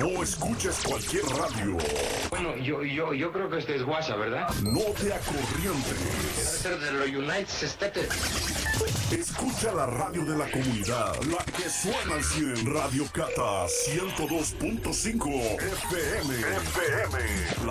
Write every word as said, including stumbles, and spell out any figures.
No escuches cualquier radio. Bueno, yo, yo, yo creo que este es guasa, ¿verdad? No te acorrientes. Debe ser de los United States. Escucha la radio de la comunidad, la que suena al cien. Radio Cata ciento dos punto cinco F M. F M.